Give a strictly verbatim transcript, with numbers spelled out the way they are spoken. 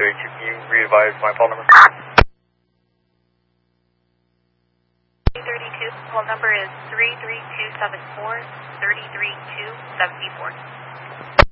thirty-two, can you re-advise my phone number? thirty-two, phone number is three three two seven four, three three two seven four.